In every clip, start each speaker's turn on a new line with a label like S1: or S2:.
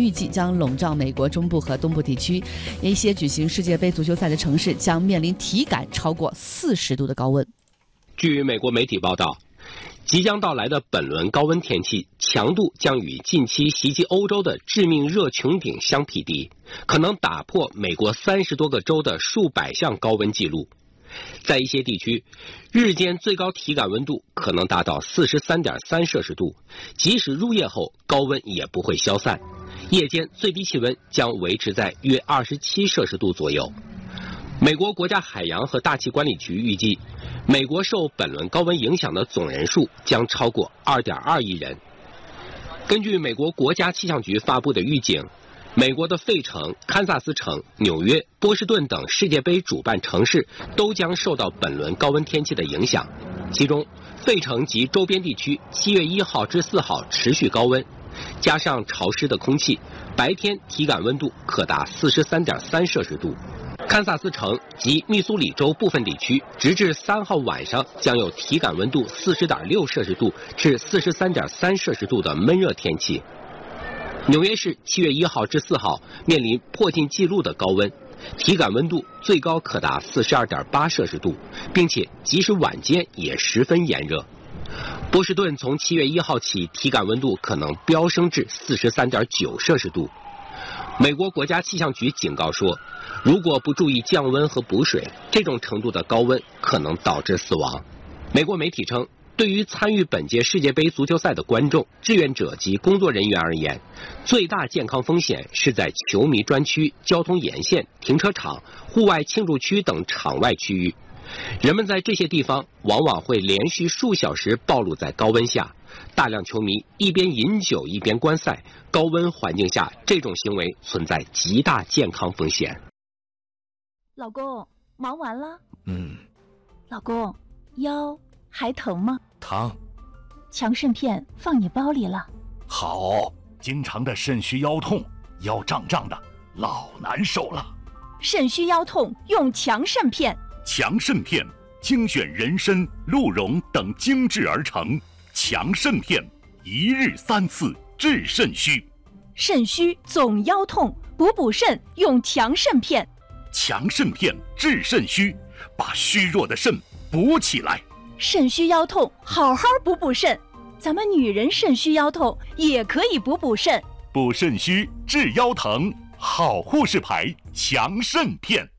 S1: 预计将笼罩美国中部和东部地区，一些举行世界杯足球赛的城市将面临体感超过40度的高温。
S2: 据美国媒体报道，即将到来的本轮高温天气强度将与近期袭击欧洲的致命热穹顶相匹敌，可能打破美国30多个州的数百项高温记录。在一些地区，日间最高体感温度可能达到43.3摄氏度，即使入夜后高温也不会消散，夜间最低气温将维持在约27摄氏度左右。美国国家海洋和大气管理局预计，美国受本轮高温影响的总人数将超过2.2亿人。根据美国国家气象局发布的预警，美国的费城、堪萨斯城、纽约、波士顿等世界杯主办城市都将受到本轮高温天气的影响。其中，费城及周边地区7月1号至4号持续高温，加上潮湿的空气，白天体感温度可达43.3摄氏度。堪萨斯城及密苏里州部分地区，直至3号晚上将有体感温度40.6摄氏度至43.3摄氏度的闷热天气。纽约市7月1号至4号面临破纪录的高温，体感温度最高可达42.8摄氏度，并且即使晚间也十分炎热。波士顿从7月1号起，体感温度可能飙升至43.9摄氏度。美国国家气象局警告说，如果不注意降温和补水，这种程度的高温可能导致死亡。美国媒体称，对于参与本届世界杯足球赛的观众、志愿者及工作人员而言，最大健康风险是在球迷专区、交通沿线、停车场、户外庆祝区等场外区域。人们在这些地方往往会连续数小时暴露在高温下，大量球迷一边饮酒一边观赛，高温环境下这种行为存在极大健康风险。
S3: 老公，忙完了？老公，腰还疼吗？
S4: 疼。
S3: 强肾片放你包里了。
S4: 好，经常的肾虚腰痛，腰胀胀的，老难受了。
S3: 肾虚腰痛用强肾片。
S4: 强肾片精选人参、鹿茸等精制而成，强肾片一日3次治肾虚。
S3: 肾虚总腰痛，补肾用强肾片。
S4: 强肾片治肾虚，把虚弱的肾补起来。
S3: 肾虚腰痛，好好补肾。咱们女人肾虚腰痛也可以补肾。
S4: 补肾虚治腰疼，好护士牌强肾片。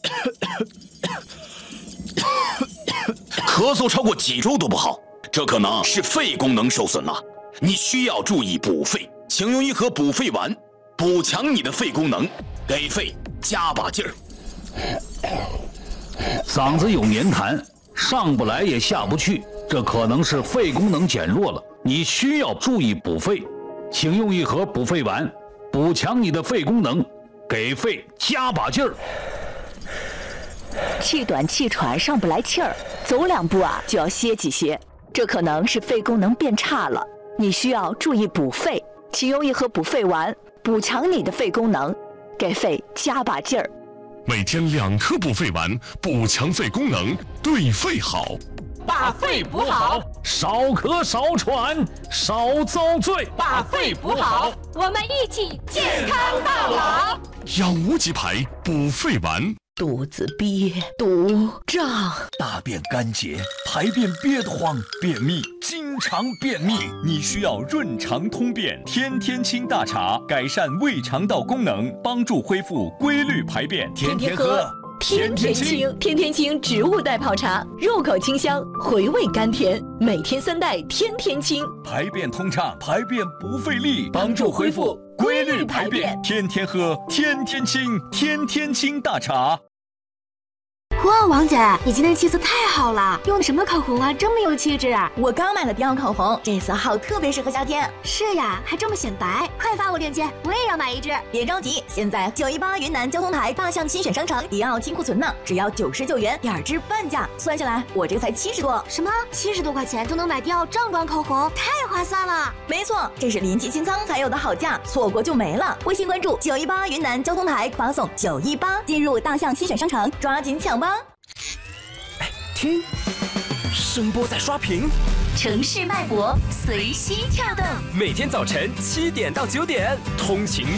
S5: 咳嗽超过几周都不好，这可能是肺功能受损了。你需要注意补肺，请用一盒补肺丸，补强你的肺功能，给肺加把劲儿。
S6: 嗓子有黏痰，上不来也下不去，这可能是肺功能减弱了，你需要注意补肺，请用一盒补肺丸，补强你的肺功能，给肺加把劲儿。
S7: 气短气喘上不来气儿，走2步就要歇几歇，这可能是肺功能变差了，你需要注意补肺，请用一盒补肺丸，补强你的肺功能，给肺加把劲儿。
S8: 每天2颗补肺丸，补强肺功能，对肺好。
S9: 把肺补好，
S6: 少咳少喘少遭罪。
S9: 把肺补好，我们一起健康到老。
S8: 养无极牌补肺丸。
S10: 肚子憋、堵、胀，
S11: 大便干结，排便憋得慌，便秘，经常便秘，你需要润肠通便天天清大茶，改善胃肠道功能，帮助恢复规律排便。天天喝，
S10: 天天清。天天清植物代泡茶，入口清香，回味甘甜，每天3袋，天天清，
S11: 排便通畅，排便不费力，帮助恢复规律排便。天天喝，天天清，天天清大茶。
S12: 哇，王姐，你今天气色太好了，用的什么口红啊，这么有气质啊！
S13: 我刚买了迪奥口红，这色号特别适合夏天。
S12: 是呀，还这么显白，快发我链接，我也要买一支。
S13: 别着急，现在918云南交通台大象新选商城迪奥清库存呢，只要99元，2支半价，算下来我这个才70多。
S12: 什么？70多块钱就能买迪奥正装口红，太划算了！
S13: 没错，这是临期清仓才有的好价，错过就没了。微信关注918云南交通台，发送918进入大象新选商城，抓紧抢吧！
S14: 听，声波在刷屏，
S15: 城市脉搏随心跳动。
S14: 每天早晨7点到9点，通勤